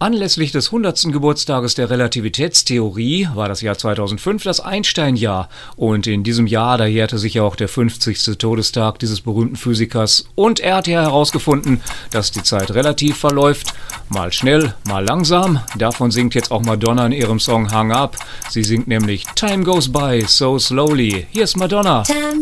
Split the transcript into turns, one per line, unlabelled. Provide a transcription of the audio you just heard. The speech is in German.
Anlässlich des 100. Geburtstages der Relativitätstheorie war das Jahr 2005 das Einstein-Jahr. Und in diesem Jahr, da jährte sich ja auch der 50. Todestag dieses berühmten Physikers. Und er hat ja herausgefunden, dass die Zeit relativ verläuft. Mal schnell, mal langsam. Davon singt jetzt auch Madonna in ihrem Song Hung Up. Sie singt nämlich Time goes by so slowly. Hier ist Madonna.
Time